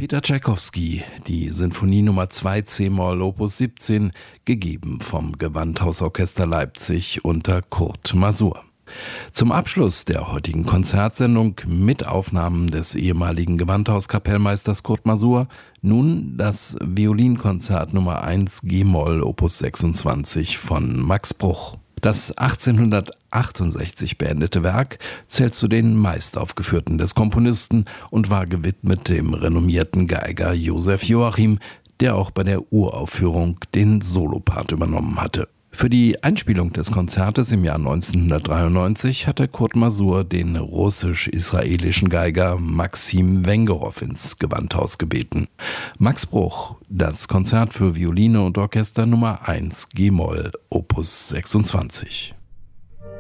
Peter Tschaikowski, die Sinfonie Nummer 2 c-Moll Opus 17, gegeben vom Gewandhausorchester Leipzig unter Kurt Masur. Zum Abschluss der heutigen Konzertsendung mit Aufnahmen des ehemaligen Gewandhauskapellmeisters Kurt Masur nun das Violinkonzert Nummer 1 g-Moll Opus 26 von Max Bruch. Das 1868 beendete Werk zählt zu den meistaufgeführten des Komponisten und war gewidmet dem renommierten Geiger Josef Joachim, der auch bei der Uraufführung den Solopart übernommen hatte. Für die Einspielung des Konzertes im Jahr 1993 hatte Kurt Masur den russisch-israelischen Geiger Maxim Wengerow ins Gewandhaus gebeten. Max Bruch, das Konzert für Violine und Orchester Nummer 1 g-Moll Opus 26.